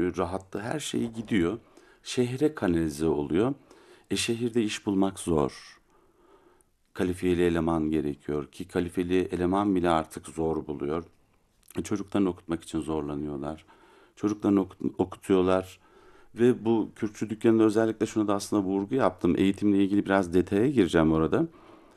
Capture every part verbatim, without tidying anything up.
özgürlüğü, rahatlığı, her şeyi gidiyor. Şehre kanalize oluyor. E şehirde iş bulmak zor. Kalifiyeli eleman gerekiyor ki kalifiyeli eleman bile artık zor buluyor. E, çocuklarını okutmak için zorlanıyorlar. Çocuklarını okut- okutuyorlar. Ve bu Kürtçü dükkanında özellikle şuna da aslında vurgu yaptım. Eğitimle ilgili biraz detaya gireceğim orada.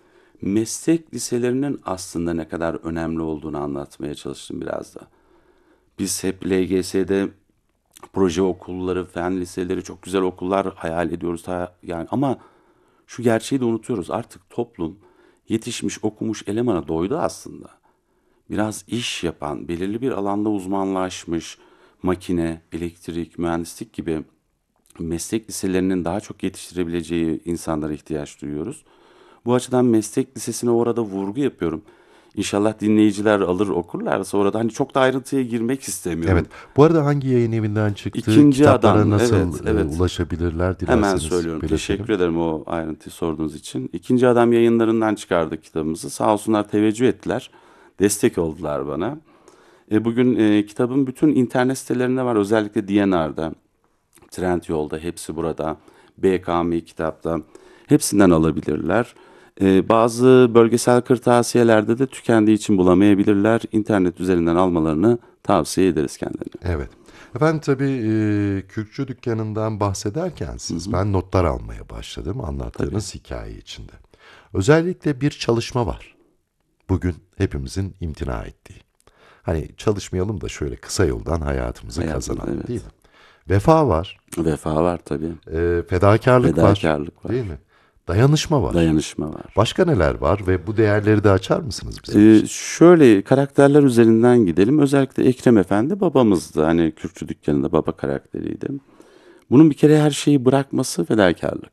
Meslek liselerinin aslında ne kadar önemli olduğunu anlatmaya çalıştım biraz da. Biz hep L G S'de proje okulları, fen liseleri, çok güzel okullar hayal ediyoruz. Ha- Yani ama şu gerçeği de unutuyoruz. Artık toplum yetişmiş, okumuş elemana doydu aslında. Biraz iş yapan, belirli bir alanda uzmanlaşmış, makine, elektrik, mühendislik gibi meslek liselerinin daha çok yetiştirebileceği insanlara ihtiyaç duyuyoruz. Bu açıdan meslek lisesine orada vurgu yapıyorum. İnşallah dinleyiciler alır okurlarsa orada hani çok da ayrıntıya girmek Evet. istemiyorum. Bu arada hangi yayın evinden çıktı? İkinci Kitaplara adam, evet, nasıl e, evet. ulaşabilirler Hemen dilerseniz söylüyorum. belirtelim. Teşekkür ederim o ayrıntıyı sorduğunuz için. İkinci Adam yayınlarından çıkardık kitabımızı. Sağ olsunlar teveccüh ettiler. Destek oldular bana. E, bugün e, kitabın bütün internet sitelerinde var. Özellikle D and R'da, Trendyol'da, hepsi burada. B K M kitapta. Hepsinden alabilirler. E, bazı bölgesel kırtasiyelerde de tükendiği için bulamayabilirler. İnternet üzerinden almalarını tavsiye ederiz kendilerine. Evet. Efendim tabii e, Kürkçü dükkanından bahsederken Hı siz hı, ben notlar almaya başladım tabii. anlattığınız hikaye içinde. Özellikle bir çalışma var. Bugün hepimizin imtina ettiği. Hani çalışmayalım da şöyle kısa yoldan hayatımızı Hayatımız, kazanalım değil evet. mi? Vefa var, Vefa var tabii. e, fedakarlık var Fedakarlık değil var. mi? Dayanışma var. Dayanışma var. Başka neler var ve bu değerleri de açar mısınız bizim Ee, için? şöyle karakterler üzerinden gidelim. Özellikle Ekrem Efendi babamızdı. Hani Kürkçü dükkanında baba karakteriydi. Bunun bir kere her şeyi bırakması fedakarlık.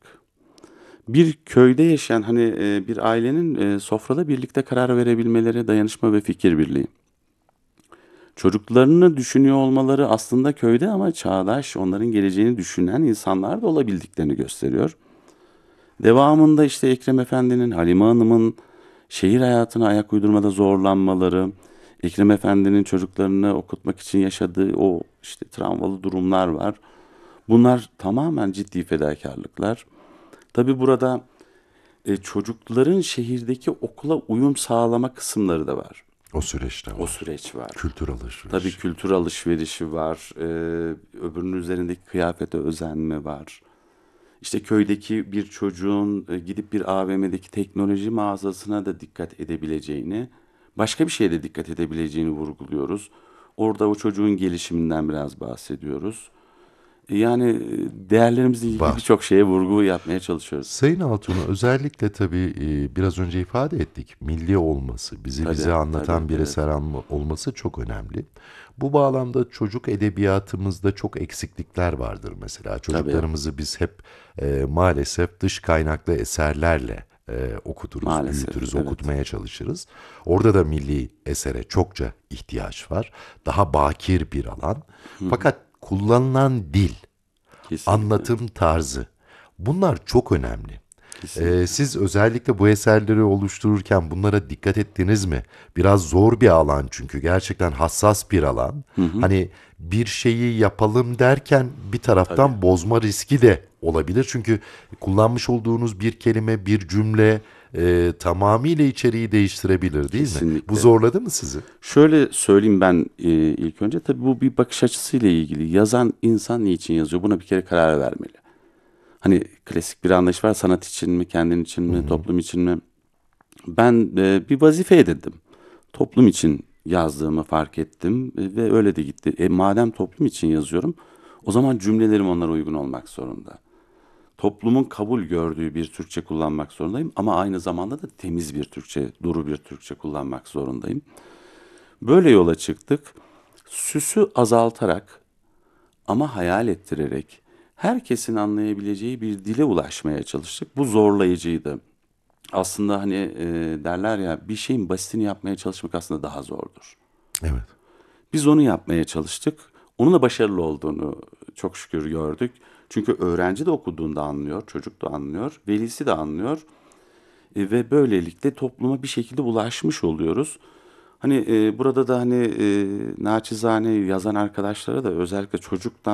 Bir köyde yaşayan hani e, bir ailenin e, sofrada birlikte karar verebilmeleri, dayanışma ve fikir birliği. Çocuklarını düşünüyor olmaları aslında köyde ama çağdaş, onların geleceğini düşünen insanlar da olabildiklerini gösteriyor. Devamında işte Ekrem Efendi'nin, Halime Hanım'ın şehir hayatına ayak uydurmada zorlanmaları, Ekrem Efendi'nin çocuklarını okutmak için yaşadığı o işte travmalı durumlar var. Bunlar tamamen ciddi fedakarlıklar. Tabii burada e, çocukların şehirdeki okula uyum sağlama kısımları da var. O süreçte O var. süreç var. Kültür Tabii alışverişi. kültür alışverişi var. E, öbürünün üzerindeki kıyafete özenme var. İşte köydeki bir çocuğun e, gidip bir A V M'deki teknoloji mağazasına da dikkat edebileceğini, başka bir şeye de dikkat edebileceğini vurguluyoruz. Orada o çocuğun gelişiminden biraz bahsediyoruz. E, Yani e, değerlerimizle ilgili Var. birçok şeye vurgu yapmaya çalışıyoruz. Sayın Altun'u özellikle tabii e, biraz önce ifade ettik. Milli olması, bizi Tabii, bize tabii, anlatan bir evet. eser alma- olması çok önemli. Bu bağlamda çocuk edebiyatımızda çok eksiklikler vardır mesela. Tabii, Çocuklarımızı biz hep e, maalesef dış kaynaklı eserlerle e, okuturuz, maalesef, büyütürüz, evet. okutmaya çalışırız. Orada da milli esere çokça ihtiyaç var. Daha bakir bir alan. Hı hı, Fakat kullanılan dil, kesinlikle, anlatım tarzı bunlar çok önemli. Ee, kesinlikle. siz özellikle bu eserleri oluştururken bunlara dikkat ettiniz mi? Biraz zor bir alan çünkü gerçekten hassas bir alan. Hı hı, Hani bir şeyi yapalım derken bir tabii, taraftan bozma riski de olabilir. Çünkü kullanmış olduğunuz bir kelime, bir cümle e, tamamıyla içeriği değiştirebilir değil mi? Bu kesinlikle. zorladı mı sizi? Şöyle söyleyeyim ben e, ilk önce tabii bu bir bakış açısıyla ilgili. Yazan insan niçin yazıyor? Buna bir kere karar vermeli. Hani klasik bir anlayış var sanat için mi, kendin için Hı mi, hı. toplum için mi? Ben e, bir vazife edindim. Toplum için yazdığımı fark ettim e, ve öyle de gitti. E, madem toplum için yazıyorum, o zaman cümlelerim onlara uygun olmak zorunda. Toplumun kabul gördüğü bir Türkçe kullanmak zorundayım ama aynı zamanda da temiz bir Türkçe, duru bir Türkçe kullanmak zorundayım. Böyle yola çıktık. Süsü azaltarak ama hayal ettirerek herkesin anlayabileceği bir dile ulaşmaya çalıştık. Bu zorlayıcıydı. Aslında hani e, derler ya bir şeyin basitini yapmaya çalışmak aslında daha zordur. Evet. Biz onu yapmaya çalıştık. Onun da başarılı olduğunu çok şükür gördük. Çünkü öğrenci de okuduğunda anlıyor, çocuk da anlıyor, velisi de anlıyor. E, ve böylelikle topluma bir şekilde ulaşmış oluyoruz. Hani e, burada da hani e, naçizane yazan arkadaşlara da özellikle çocuktan